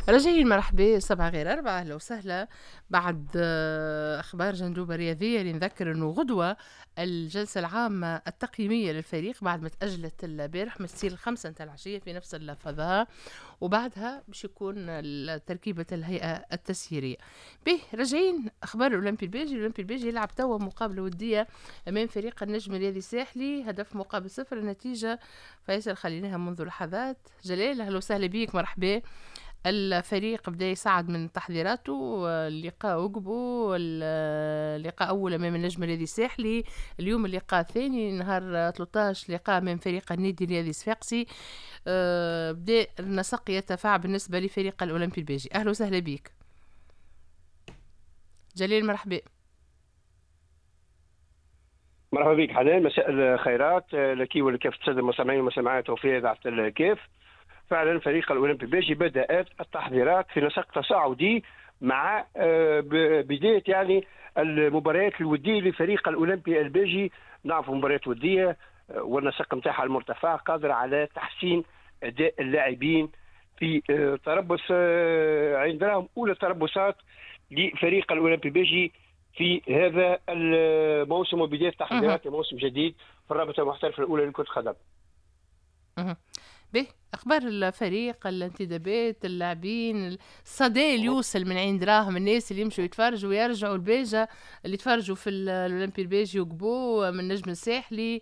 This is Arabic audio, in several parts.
راجعين مرحبا 7 غير 4 أهلا وسهلا. بعد أخبار جندوبة رياضية اللي نذكر أنه غدوة الجلسة العامة التقييمية للفريق بعد ما تأجلت البارح من تصير 5 متاع العشية في نفس الفضاء، وبعدها باش يكون تركيبة الهيئة التسييرية. به راجعين أخبار الأولمبي البيجي يلعب توا مقابلة ودية أمام فريق النجم الرياضي الساحلي، هدف مقابل 0. النتيجة فيصل خليناها منذ لحظات. جلال أهلا وسهلا بيك مرحبا. الفريق بدأ يصعد من تحضيراته، اللقاء وقبه اللقاء أول أمام النجم الرياضي الساحلي، اليوم اللقاء الثاني نهار 13 لقاء أمام فريق النادي الرياضي الصفاقسي. بدأ النسق يتفاعل بالنسبة لفريق الأولمبي البيجي. أهلا وسهلا بيك جليل مرحبا. مرحبا بك حنان، مساء الخيرات لك ولكافة السادة المستمعين والمستمعات وفي إذاعة الكيف. فعلا فريق الأولمبي البيجي بدأت التحضيرات في نسق تصاعدي مع بداية يعني المباريات الودية لفريق الأولمبي البيجي. نعرف مباريات ودية والنسق نتاعها المرتفع قادر على تحسين أداء اللاعبين في تربص عندهم أولى تربصات لفريق الأولمبي البيجي في هذا الموسم وبداية تحضيرات لموسم جديد في الرابطة المحترفة الأولى لكرة القدم. به اخبار الفريق، الانتدابات، اللاعبين، الصدى اللي يوصل من عند راهم الناس اللي يمشوا يتفرجوا ويرجعوا البيجا اللي يتفرجوا في الاولمبي البيجي وقبوه من النجم الساحلي.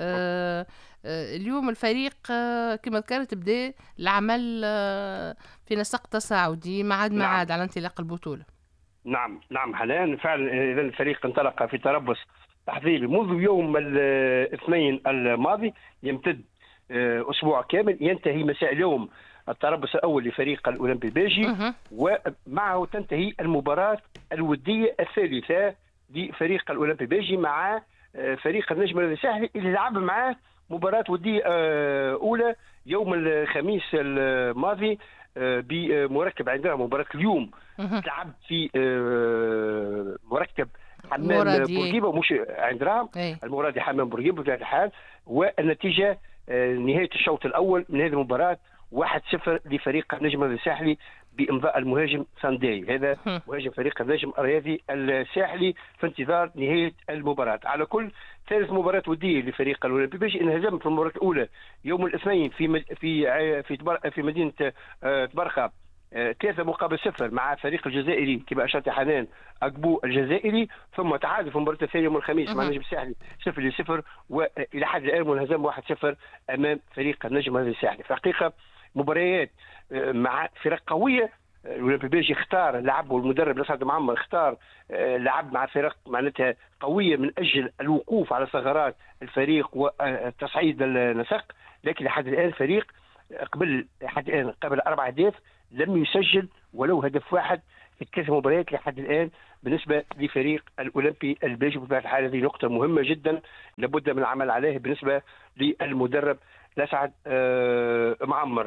اليوم الفريق كما ذكرت بدا العمل في نسق تصاعدي معاد على انطلاق البطولة. نعم حنان، فعلا اذا الفريق انطلق في تربص تحضيري منذ يوم الاثنين الماضي يمتد اسبوع كامل، ينتهي مساء اليوم التربص الاول لفريق الاولمبي البيجي ومعه تنتهي المباراه الوديه الثالثه لفريق الاولمبي البيجي مع فريق النجم الساحلي اللي لعب معاه مباراه وديه اولى يوم الخميس الماضي بمركب عندنا. مباراه اليوم تلعب في مركب حمام بورقيبه مش عند راهم، المرادي حمام بورقيبه بطبيعه الحال. والنتيجه نهايه الشوط الاول من هذه المباراه 1-0 لفريق النجم الساحلي بامضاء المهاجم سانداي. هذا مهاجم فريق النجم الرياضي الساحلي في انتظار نهايه المباراه. على كل ثالث مباراه وديه لفريق الاولمبي البيجي انهزم في المباراه الاولى يوم الاثنين في مدينه تبرقه 3-0 مع فريق الجزائري كما اشرت حنان اقبو الجزائري، ثم تعادل في المباراه الثانيه يوم الخميس مع النجم الساحلي 0-0 والى حد الان منهزم 1-0 امام فريق النجم الساحلي. في الحقيقه مباريات مع فرق قويه. الاولمبي البيجي اختار لعب والمدرب الاسعد معمر اختار لعب مع فرق معناتها قويه من اجل الوقوف على ثغرات الفريق وتصعيد النسق، لكن لحد الان فريق قبل 4 أهداف لم يسجل ولو هدف واحد في ال3 مباريات لحد الان بالنسبه لفريق الاولمبي البيجي. بطبيعه الحال هذه نقطه مهمه جدا لابد من العمل عليها بالنسبه للمدرب الاسعد معمر.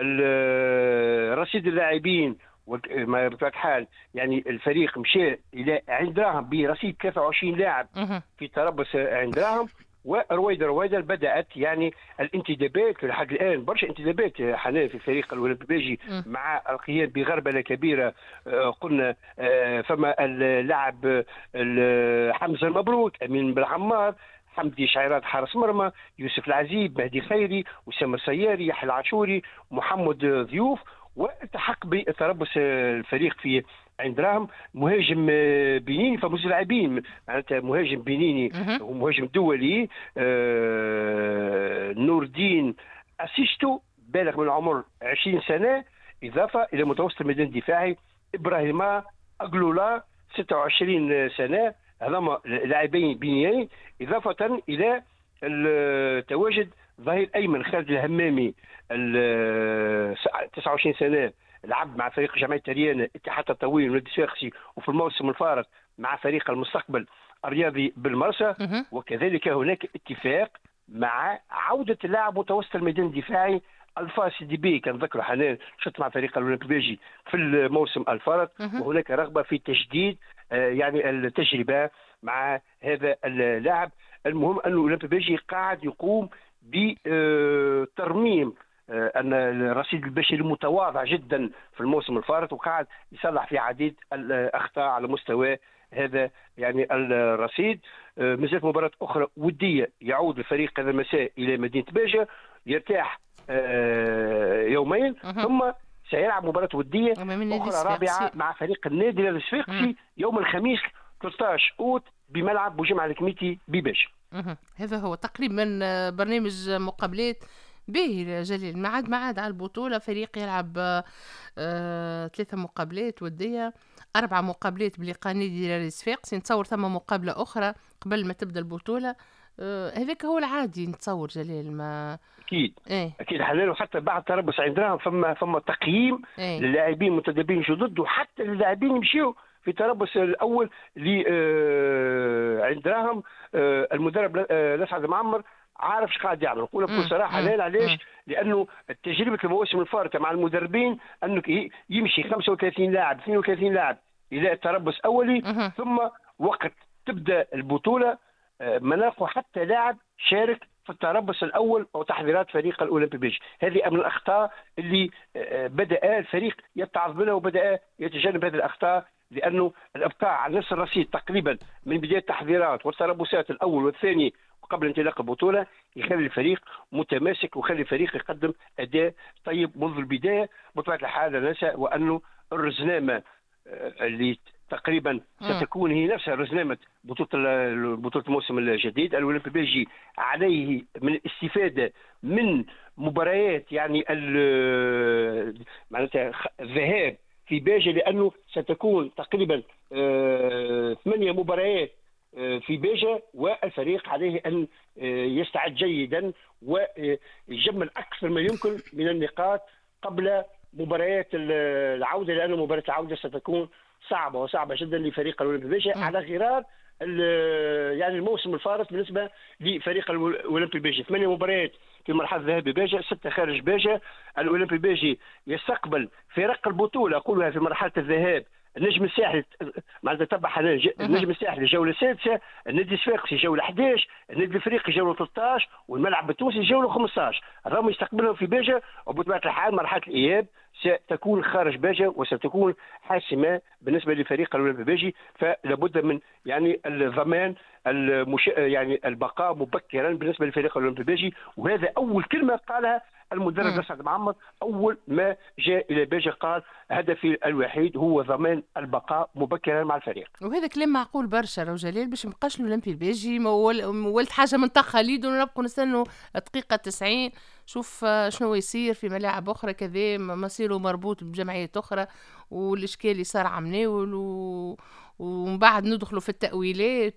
رصيد اللاعبين بطبيعه الحال يعني الفريق مشى الى عند راهم برصيد 23 لاعب في تربص عند راهم، ورويدا بدات يعني الانتدابات لحد الان برشا انتدابات حنان في فريق الاولمبي البيجي مع القيام بغربله كبيره. قلنا فما اللاعب حمزه المبروك، امين بالعمار، حمدي شعيرات حارس مرمى، يوسف العزيب، مهدي خيري، اسامه السياري، يحيى العاشوري، محمد ضيوف. والتحق بتربص الفريق في عند راهم مهاجم بنيني فموز لاعبين معناتها مهاجم بنيني ومهاجم دولي نور الدين اسيستو بالغ من العمر 20 سنه، اضافه الى متوسط الميدان الدفاعي ابراهيم اغلولا 26 سنه. هذوما لاعبين بنيين اضافه الى التواجد ظهير ايمن خالد الهمامي 29 سنه، لعب مع فريق جمعيه تريان اتحاد التطوير والنادي الصفاقسي وفي الموسم الفارط مع فريق المستقبل الرياضي بالمرسى. وكذلك هناك اتفاق مع عوده اللاعب متوسط الميدان الدفاعي الفاسي دي بي، كان ذكر حنان شفت مع فريق الاولمبي البيجي في الموسم الفارط، وهناك رغبه في تجديد يعني التجربه مع هذا اللاعب. المهم انه الاولمبي البيجي قاعد يقوم بترميم ان الرصيد البشري متواضع جدا في الموسم الفارط، وقاعد يصلح في عديد الاخطاء على مستوى هذا يعني الرصيد. مازالت مباراة أخرى ودية، يعود الفريق هذا المساء إلى مدينة باجة، يرتاح يومين، ثم سيلعب مباراة ودية أخرى رابعة مع فريق النادي الصفاقسي يوم الخميس 13 أوت بملعب بوجمع الكميتي بباجة. هذا هو تقريبا برنامج مقابلات باهي جليل. معاد على البطولة، فريق يلعب 3 مقابلات ودية، 4 مقابلات بلقاء نادي الصفاقسي. نتصور ثم مقابلة أخرى قبل ما تبدأ البطولة. هذاك هو العادي نتصور جليل. ما اكيد اكيد حلال. وحتى بعد تربص عندنا فما تقييم للاعبين المنتدبين جدد، وحتى للاعبين يمشيوا في تربص الاول اللي عندهم المدرب الاسعد معمر عارف ايش قاعد يعمل. نقول بكل صراحه حلال. علاش؟ لانه تجربه المواسم الفارطه مع المدربين انك يمشي 35 لاعب 32 لاعب الى تربص اولي، ثم وقت تبدا البطوله ما نلقوا حتى لاعب شارك في التربص الاول او تحضيرات فريق الاولمبي بيجي. هذه من الاخطاء اللي بدا الفريق يتعظ منها وبدا يتجنب هذه الاخطاء، لانه الابقاء على نفس الرصيد تقريبا من بدايه التحضيرات والتربصات الاول والثاني وقبل انطلاق البطوله يخلي الفريق متماسك ويخلي الفريق يقدم اداء طيب منذ البدايه. بطبيعه الحال لا ننسى وانه الرزنامه اللي تقريبا ستكون هي نفسها رزنامه بطوله الموسم الجديد الاولمبي بيجي عليه من الاستفاده من مباريات يعني معناتها الذهاب في باجة، لانه ستكون تقريبا 8 مباريات في باجة، والفريق عليه ان يستعد جيدا ويجمل اكثر ما يمكن من النقاط قبل مباريات العوده، لأن مباراة العوده ستكون صعبه وصعبه جدا لفريق الاولمبي بيجي على غرار يعني الموسم الفارط بالنسبه لفريق الاولمبي بيجي. 8 مباريات في مرحله الذهاب بباجة، 6 خارج باجة. الاولمبي بيجي يستقبل فرق البطوله اقولها في مرحله الذهاب النجم الساحلي معناتها تبع حنان النجم الساحلي جوله 6، النادي الصفاقسي جوله 11، النادي الافريقي جوله 13، والملعب التونسي جوله 15. راهم يستقبلهم في باجة، وبطبيعه الحال مرحله الاياب ستكون خارج باجة وستكون حاسمه بالنسبه لفريق الاولمبي بيجي. فلا بد من يعني الضمان يعني البقاء مبكرا بالنسبه لفريق الاولمبي بيجي، وهذا اول كلمه قالها المدرب اسعد معمر اول ما جاء الى باجة، قال هدفي الوحيد هو ضمان البقاء مبكرا مع الفريق. وهذا كلام معقول برشا راهو جليل، باش مابقاش الاولمبي الباجي ولت حاجه من تقاليد ونبقوا نستنوا دقيقه 90 شوف شنو يصير في ملاعب اخرى كذا مصيره مربوط بجمعيات اخرى والاشكال اللي صار عمناول ومن بعد ندخلوا في التأويلات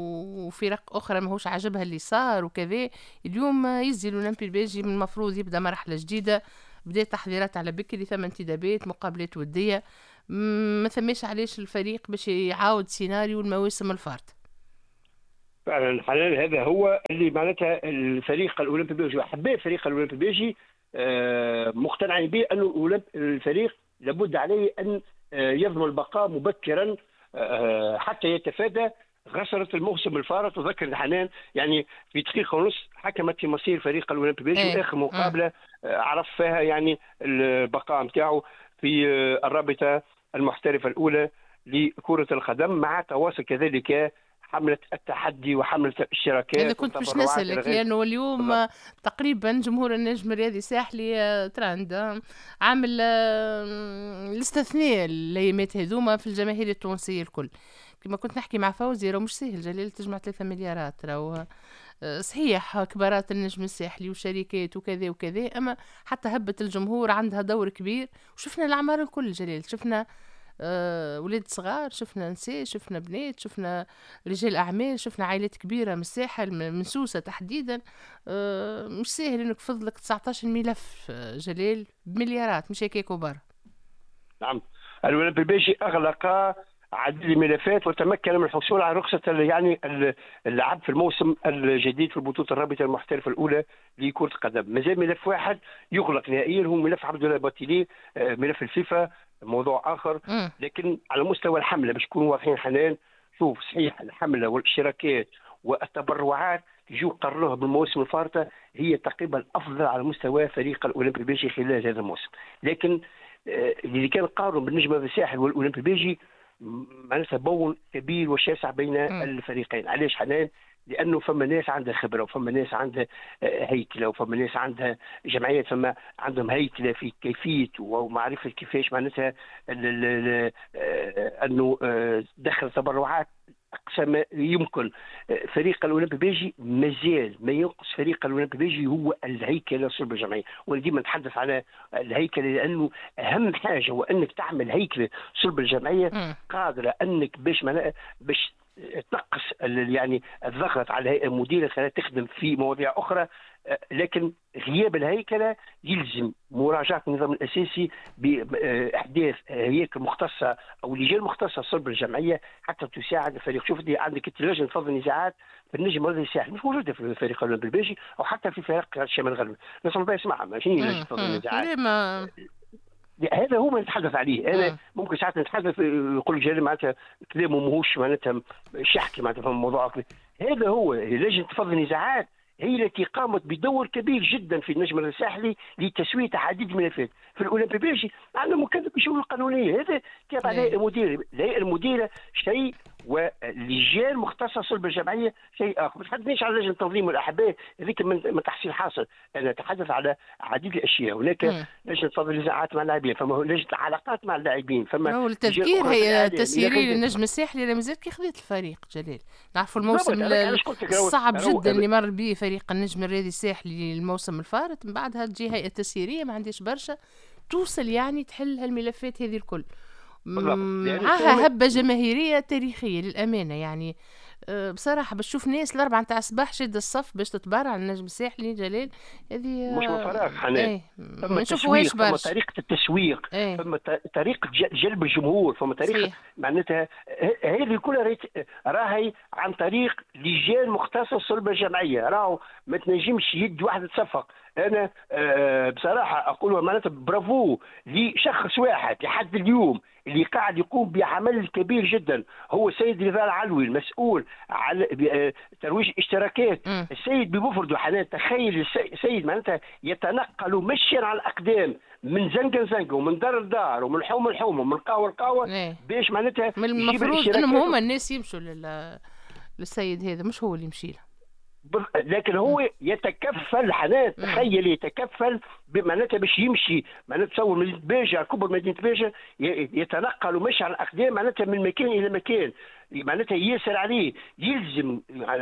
وفرق أخرى ماهوش عاجبها اللي صار وكذا. اليوم يزي الأولمبي الباجي من المفروض يبدأ مرحلة جديدة، بدأ تحضيرات على بكري، ثم انتدابات مقابلات ودية، ما ثماش علاش الفريق باش يعاود سيناريو المواسم الفارطة. فعلا حلال. هذا هو اللي معناتها الفريق الأولمبي البيجي وأحباء فريق الأولمبي البيجي مقتنعين به أنه الفريق لابد عليه أن يضمن البقاء مبكرا حتى يتفادى غسرة الموسم الفارط. وذكر الحنان يعني في دقيقة ونص حكمت في مصير فريق الأولمبي بيجي آخر مقابلة عرف فيها يعني البقاء نتاعو في الرابطة المحترفة الأولى لكرة القدم، مع تواصل كذلك حملة التحدي وحملة الاشتراكات. هذا كنت باش نسألك، لأنه اليوم تقريبا جمهور النجم الرياضي الساحلي تراند عامل الاستثناء الايامات هذوما في الجماهير التونسية الكل. كما كنت نحكي مع فوزي راهو مش سهل جليل تجمع 3 مليارات، راهو صحيح كبارات النجم الساحلي وشركات وكذا وكذا، أما حتى هبة الجمهور عندها دور كبير. وشفنا الأعمار الكل جليل، شفنا ولاد صغار، شفنا نساء، شفنا بنات، شفنا رجال أعمال، شفنا عائلات كبيرة من الساحل من سوسة تحديدا. مش سهل انك فضلك 19 ملف جليل بمليارات مش هيك كبار. نعم الأولمبي البيجي أغلق عدد الملفات وتمكن من الحصول على رخصة يعني اللعب في الموسم الجديد في بطولة الرابطة المحترفة الأولى لكرة القدم. مازال ملف واحد يغلق نهائيا هو ملف عبد الله باتيلي، ملف الفيفا موضوع آخر. لكن على مستوى الحملة باش نكونوا واضحين حنان، شوف صحيح الحملة والاشتراكات والتبرعات يجوا قارنوها بالمواسم الفارطه، هي تقريبا الافضل على مستوى فريق الاولمبي البلجيكي خلال هذا الموسم. لكن اللي كان قارن بالنجم الساحل والاولمبي البلجيكي معناتها بون كبير وشاسع بين الفريقين. علاش حنان؟ لانه فما ناس عندها خبره، وفما ناس عندها هيكله، وفما ناس عندها جمعيات فما عندهم هيكله في كيفيه ومعرفه كيفاش معناتها انه دخل تبرعات اقصى ما يمكن. فريق الاولمبي البلجي مازال ما ينقص فريق الاولمبي البلجي هو الهيكله صلب الجمعيه، وانا ديما نتحدث على الهيكله لانه اهم حاجه هو انك تعمل هيكله صلب الجمعيه قادره انك باش تنقص يعني الضغط على الهيئه المديره خليها تخدم في مواضيع اخرى. لكن غياب الهيكله يلزم مراجعه النظام الاساسي باحداث هياكل مختصه او لجان مختصه صلب الجمعيه حتى تساعد الفريق. شوف عندك لجنه فض النزاعات في النجم الرياضي الساحلي مش موجوده في الفريق الاولمبي البلجيكي او حتى في فريق الشمال الغربي. نسال الله يسمعها ماشي لجنه فض النزاعات. هذا هو ما نتحدث عليه. انا ممكن ساعات نتحدث يقول جلال معناتها كلامه ماهوش معناتها شحكي معناتها في الموضوع. هذا هو لجنه فض النزاعات هي التي قامت بدور كبير جدا في النجم الساحلي لتسويه عديد من الملفات. في الاولمبي البلجيكي عندنا مكلف بالشؤون القانونيه، هذا تابع الهيئه المديره. الهيئه المديره شيء ولجان مختصصه بالجمعيه شيء اخر. ما تحدثنيش على لجنه تنظيم الاحباء، هذيك من تحصيل حاصل. انا اتحدث على عديد الاشياء. هناك لجنه فض النزاعات مع اللاعبين، فما لجنه علاقات مع اللاعبين، فما التذكير هي تسييري للنجم الساحلي مازالت كي خذت الفريق جلال. نعرفوا الموسم الصعب جدا اللي مر به فريق النجم الرياضي الساحلي الموسم الفارط، من بعدها تجي هيئه تسييريه ما عنديش برشا توصل يعني تحل هالملفات هذه الكل. معاها هبه جماهيريه تاريخيه للامانه يعني. بصراحه بتشوف ناس الاربعه نتاع الصباح شد الصف باش تتبرع على النجم الساحلي جلال. هذه مش من فراغ حنان. ما نشوفوهاش برشا. فما طريقه التسويق، فما طريقه جلب الجمهور، فما طريقه معناتها هذه كلها راهي عن طريق لجان مختصه صلب الجمعيه. راهو ما تنجمش يد واحد تصفق. انا بصراحه اقول معناتها برافو لشخص واحد لحد اليوم اللي قاعد يقوم بعمل كبير جدا، هو السيد رضا العلوي المسؤول على ترويج الاشتراكات. السيد بمفرده حنان، تخيل السيد معناتها يتنقل مشيا على الاقدام من زنقه لزنقه ومن دار لدار ومن حومه لحومه ومن قهوه لقهوه باش معناتها المفروض انهم هما الناس يمشوا للسيد هذا، مش هو اللي يمشي له. لكن هو يتكفل حنان، تخيل يتكفل معناتها باش يمشي معناتها تصور مدينه باجه كبر مدينه باجه يتنقل ومشي على الاقدام معناتها من مكان الى مكان معناتها يسر عليه. يلزم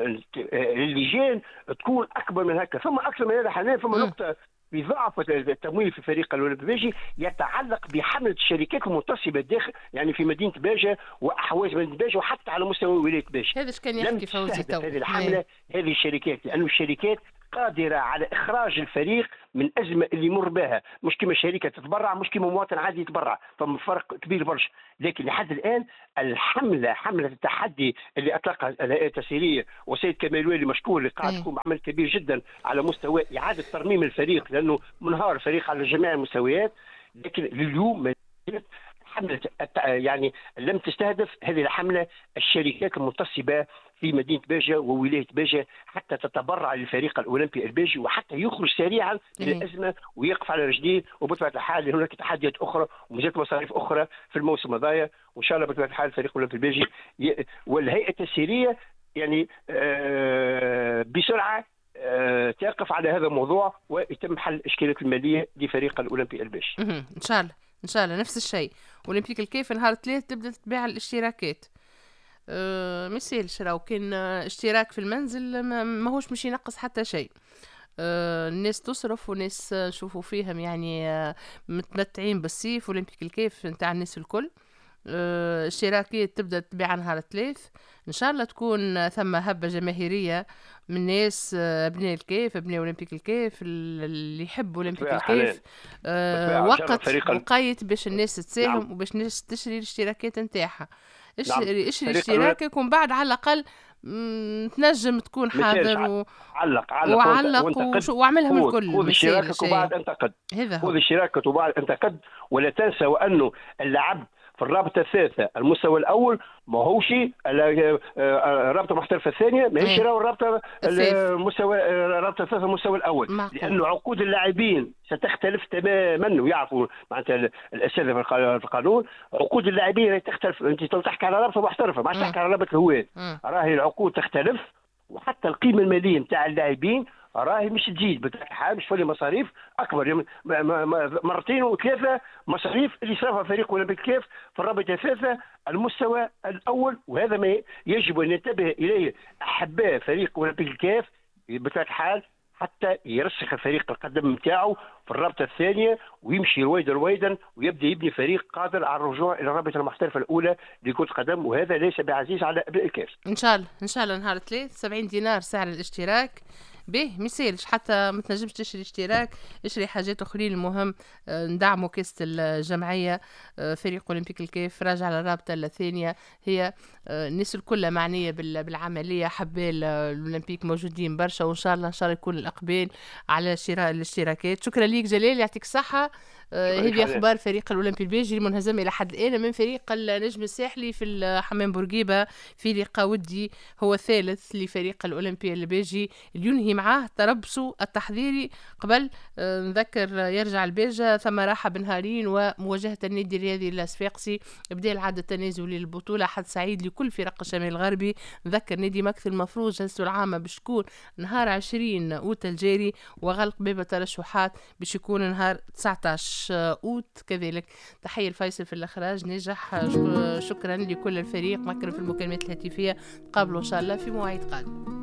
اللجان تكون اكبر من هكا. ثم اكثر من هذا حنان فما نقطه بضعف التمويل في فريق الاولمبي البلجيكي يتعلق بحمله الشركات المنتصبه داخل يعني في مدينه باجه واحواز مدينه باجه وحتى على مستوى ولايه باجه. هذا ايش كان يحكي فوزي تو هذه الحمله هذه الشركات، لانه الشركات قادره على اخراج الفريق من ازمه اللي يمر بها، مش كما شركه تتبرع، مش كما مواطن عادي يتبرع، فما فرق كبير برشا. لكن لحد الان حمله التحدي اللي اطلقها الهيئه التسييريه وسيد كمال والي مشكور اللي قاعد يقوم بعمل كبير جدا على مستوى اعاده ترميم الفريق لانه منهار الفريق على جميع المستويات. لكن لليوم حمله يعني لم تستهدف هذه الحمله الشركات المنتصبه في مدينه باجه وولايه باجه حتى تتبرع للفريق الاولمبي الباجي وحتى يخرج سريعا من الازمه ويقف على رجليه. وبطبيعه الحال هناك تحديات اخرى ومزيد مصاريف اخرى في الموسم الضايع، وان شاء الله بطبيعه الحال الفريق الاولمبي الباجي والهيئه التسييريه يعني بسرعه تقف على هذا الموضوع ويتم حل الاشكاليات الماليه لفريق الاولمبي الباجي. ان شاء الله ان شاء الله نفس الشيء. اولمبيك الكيف نهار 3 تبدا تبيع الاشتراكات. ما يسالش راهو كان اشتراك في المنزل ماهوش مش ينقص حتى شيء. الناس تصرف وناس نشوفوا فيهم يعني متمتعين بالصيف. اولمبيك الكيف نتاع الناس الكل. اشتراكية تبدا تبيع نهار 3 ان شاء الله تكون ثم هبه جماهيريه من ناس ابناء الكيف ابناء اولمبيك الكيف اللي يحبوا اولمبيك الكيف. وقت مقيت باش الناس تساهم وباش الناس تشري الاشتراكات نتاعها. اشري اشتراكك ومن بعد على الاقل تنجم تكون حاضر وعلق واعملها من الكل. خذ اشتراكك وبعد انتقد. خذ اشتراكك وبعد انتقد ولا تنسى وانه اللعب في الرابطه الثالثه المستوى الاول ماهوش الرابطه المحترفه الثانيه ماهيش راهو الرابطه المستوى الرابطه الثالثه المستوى الاول، لانه عقود اللاعبين ستختلف تماما، ويعرفوا معناتها الاساتذه في القانون عقود اللاعبين تختلف. انت تحكي على رابطه محترفه ما تحكي على رابطه الهواه، راهي العقود تختلف، وحتى القيمه الماليه نتاع اللاعبين راهي مش تزيد بطبيعه الحال، مش تولي مصاريف اكبر مرتين وثلاثه مصاريف اللي صرفها فريق اولمبيك كيف في الرابطه الثالثه المستوى الاول. وهذا ما يجب ان ينتبه اليه احباء فريق اولمبيك الكاف بطبيعه الحال، حتى يرسخ الفريق القدم نتاعو في الرابطه الثانيه ويمشي رويدا ويبدا يبني فريق قادر على الرجوع الى الرابطه المحترفه الاولى لكره القدم، وهذا ليس بعزيز على ابناء الكاف. ان شاء الله نهار 70 دينار سعر الاشتراك به ميسالش، حتى ما تنجمش تشري اشتراك، اشري حاجات اخرين. المهم ندعموا كاسة الجمعية. فريق اولمبيك الكيف راجع على الرابطة الثانية، هي الناس الكل معنية بالعملية، حباء الاولمبيك موجودين برشا، وان شاء الله يكون الاقبال على شراء الاشتراكات. شكرا ليك جلال، يعطيك الصحة. هذه اخبار فريق الاولمبي البيجي المنهزم الى حد الان من فريق النجم الساحلي في الحمام بورقيبه في لقاء ودي هو الثالث لفريق الاولمبي البيجي اللي ينهي معاه تربصه التحضيري قبل نذكر يرجع البيجا ثم راحه بنهارين ومواجهه النادي الرياضي الصفاقسي بدا العد التنازلي للبطوله. حد سعيد لكل فرق الشمال الغربي. نذكر نادي مكث المفروض جلسته العامه باش تكون نهار 20 اوت الجاري، وغلق باب الترشحات باش يكون نهار 19 اوت كذلك. تحيه الفيصل في الاخراج نجح. شكرا لكل الفريق. مكر في المكالمات الهاتفيه. تقابلوا ان شاء الله في مواعيد قادمه.